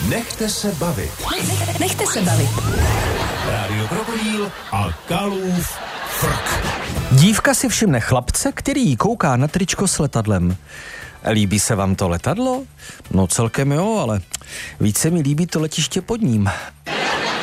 Nechte se bavit. Nechte se bavit. Rádio Krokodýl a Kalův frk. Dívka si všimne chlapce, který jí kouká na tričko s letadlem. Líbí se vám to letadlo? No celkem jo, ale více mi líbí to letiště pod ním.